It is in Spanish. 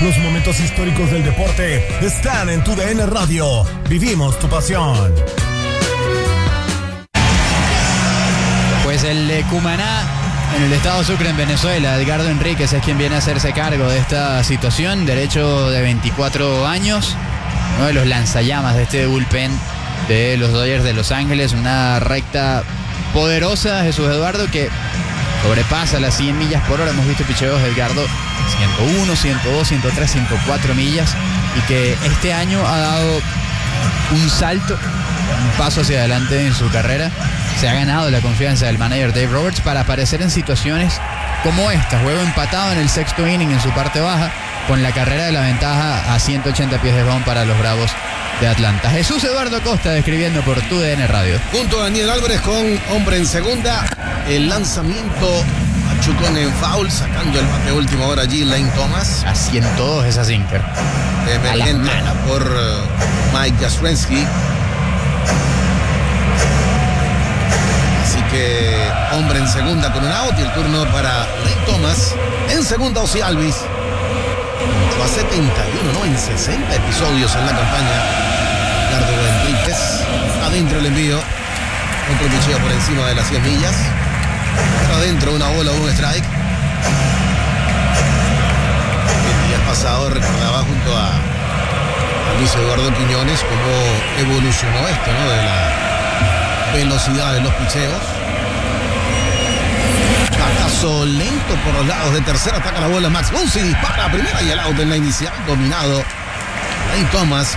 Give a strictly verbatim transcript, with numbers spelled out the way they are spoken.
Los momentos históricos del deporte están en tu D N Radio. Vivimos tu pasión. Pues el de Cumaná, en el estado Sucre, en Venezuela, Edgardo Enríquez es quien viene a hacerse cargo de esta situación. Derecho de veinticuatro años, uno de los lanzallamas de este bullpen de los Dodgers de Los Ángeles. Una recta poderosa, Jesús Eduardo, que sobrepasa las cien millas por hora. Hemos visto picheos de Edgardo ciento uno, ciento dos, ciento tres, ciento cuatro millas, y que este año ha dado un salto, un paso hacia adelante en su carrera. Se ha ganado la confianza del manager Dave Roberts para aparecer en situaciones como esta. Juego empatado en el sexto inning en su parte baja, con la carrera de la ventaja a ciento ochenta pies de home para los Bravos de Atlanta. Jesús Eduardo Costa describiendo por tu D N Radio. Junto a Daniel Álvarez con hombre en segunda. El lanzamiento machucón en foul, sacando el bate a última hora allí Lane Thomas. A ciento dos esa sinker. Emergente por uh, Mike Jastrzemski. Así que hombre en segunda con un out, y el turno para Lane Thomas. En segunda, Ozzie Albies. Va a setenta y uno, no, en sesenta episodios en la campaña. Edgardo Enríquez. Adentro el envío. Otro picheo por encima de las cien millas. Pero adentro una bola o un strike. El día pasado recordaba junto a, a Luis Eduardo Quiñones cómo evolucionó esto, ¿no? De la velocidad de los picheos. Batazo lento por los lados de tercera. Ataca la bola Max Muncy. Dispara a primera y el out en la inicial. Dominado Lane Thomas